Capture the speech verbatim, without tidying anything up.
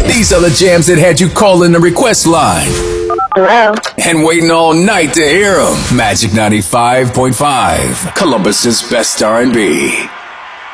These are the jams that had you calling the request line. Hello. And waiting all night to hear them. Magic ninety-five point five, Columbus's best R and B.